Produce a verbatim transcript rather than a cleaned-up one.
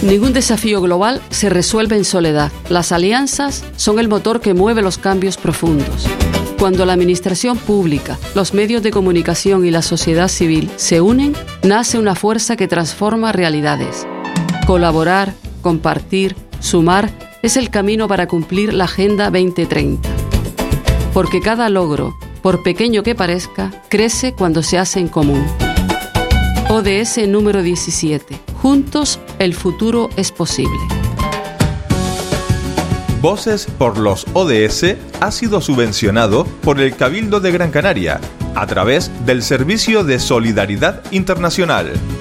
Ningún desafío global se resuelve en soledad. Las alianzas son el motor que mueve los cambios profundos. Cuando la administración pública, los medios de comunicación y la sociedad civil se unen, nace una fuerza que transforma realidades. Colaborar, compartir, sumar es el camino para cumplir la Agenda veinte treinta. Porque cada logro, por pequeño que parezca, crece cuando se hace en común. O D S número diecisiete. Juntos, el futuro es posible. Voces por los O D S ha sido subvencionado por el Cabildo de Gran Canaria a través del Servicio de Solidaridad Internacional.